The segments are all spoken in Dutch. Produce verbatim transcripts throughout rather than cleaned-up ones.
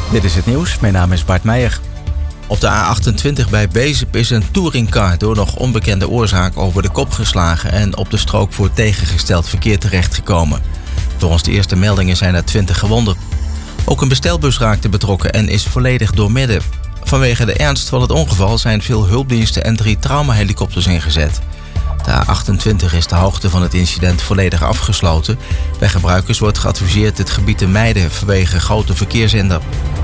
Dit is het nieuws, mijn naam is Bart Meijer. Op de A achtentwintig bij Wezep is een touringcar door nog onbekende oorzaak over de kop geslagen en op de strook voor tegengesteld verkeer terechtgekomen. Volgens de eerste meldingen zijn er twintig gewonden. Ook een bestelbus raakte betrokken en is volledig doormidden. Vanwege de ernst van het ongeval zijn veel hulpdiensten en drie traumahelikopters ingezet. De A achtentwintig is de hoogte van het incident volledig afgesloten. Bij gebruikers wordt geadviseerd het gebied te mijden vanwege grote verkeershinder.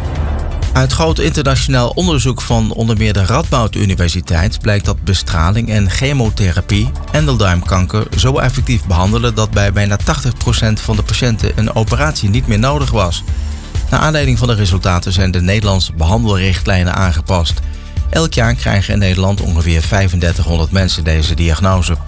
Uit groot internationaal onderzoek van onder meer de Radboud Universiteit blijkt dat bestraling en chemotherapie endeldarmkanker zo effectief behandelen dat bij bijna tachtig procent van de patiënten een operatie niet meer nodig was. Naar aanleiding van de resultaten zijn de Nederlandse behandelrichtlijnen aangepast. Elk jaar krijgen in Nederland ongeveer vijfendertighonderd mensen deze diagnose.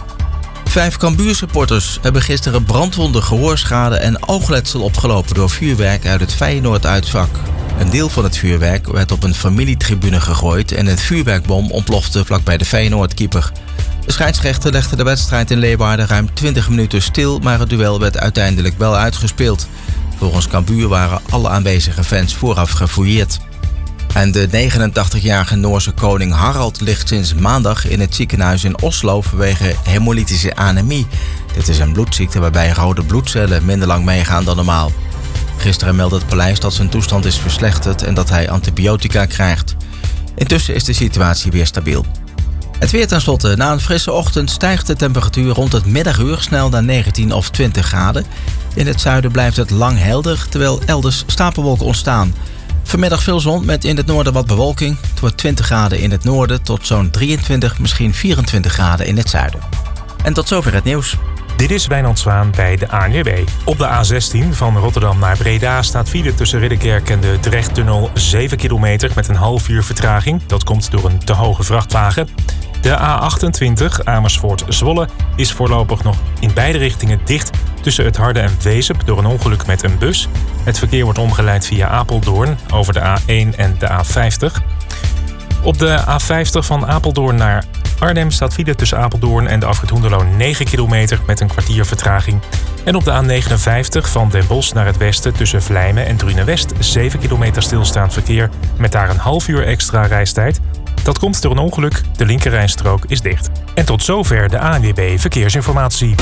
Vijf Cambuur-supporters hebben gisteren brandwonden, gehoorschade en oogletsel opgelopen door vuurwerk uit het Feyenoord-uitvak. Een deel van het vuurwerk werd op een familietribune gegooid en een vuurwerkbom ontplofte vlakbij de Feyenoord-keeper. De scheidsrechter legde de wedstrijd in Leeuwarden ruim twintig minuten stil, maar het duel werd uiteindelijk wel uitgespeeld. Volgens Cambuur waren alle aanwezige fans vooraf gefouilleerd. En de negenentachtigjarige Noorse koning Harald ligt sinds maandag in het ziekenhuis in Oslo vanwege hemolytische anemie. Dit is een bloedziekte waarbij rode bloedcellen minder lang meegaan dan normaal. Gisteren meldde het paleis dat zijn toestand is verslechterd en dat hij antibiotica krijgt. Intussen is de situatie weer stabiel. Het weer tenslotte. Na een frisse ochtend stijgt de temperatuur rond het middaguur snel naar negentien of twintig graden. In het zuiden blijft het lang helder, terwijl elders stapelwolken ontstaan. Vanmiddag veel zon met in het noorden wat bewolking. Het wordt twintig graden in het noorden tot zo'n drieëntwintig, misschien vierentwintig graden in het zuiden. En tot zover het nieuws. Dit is Wijnand Zwaan bij de A N W B. Op de A zestien van Rotterdam naar Breda staat file tussen Ridderkerk en de Drechttunnel zeven kilometer met een half uur vertraging. Dat komt door een te hoge vrachtwagen. De A achtentwintig Amersfoort-Zwolle is voorlopig nog in beide richtingen dicht tussen het Harde en Wezep door een ongeluk met een bus. Het verkeer wordt omgeleid via Apeldoorn over de A één en de A vijftig. Op de A vijftig van Apeldoorn naar Arnhem staat file tussen Apeldoorn en de afrit Hoenderloo negen kilometer met een kwartier vertraging. En op de A negenenvijftig van Den Bosch naar het westen tussen Vlijmen en Drunen-West zeven kilometer stilstaand verkeer met daar een half uur extra reistijd. Dat komt door een ongeluk, de linkerrijstrook is dicht. En tot zover de A N W B Verkeersinformatie.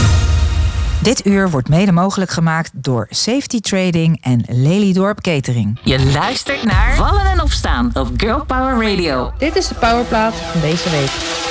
Dit uur wordt mede mogelijk gemaakt door Safety Trading en Lelydorp Catering. Je luistert naar Vallen en Opstaan op Girl Power Radio. Dit is de powerplaat van deze week.